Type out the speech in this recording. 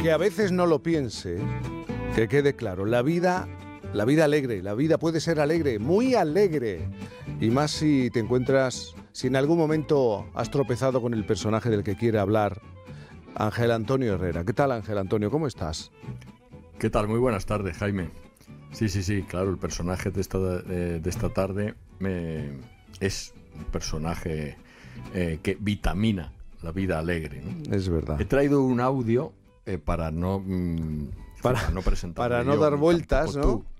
aunque a veces no lo piense, que quede claro, la vida alegre, la vida puede ser alegre, muy alegre, y más si te encuentras, si en algún momento has tropezado con el personaje del que quiere hablar, Ángel Antonio Herrera. ¿Qué tal, Ángel Antonio? ¿Cómo estás? ¿Qué tal? Muy buenas tardes, Jaime. Sí, claro, el personaje de esta tarde es un personaje que vitamina la vida alegre, ¿no? Es verdad. He traído un audio para no presentarme para no dar vueltas, ¿no?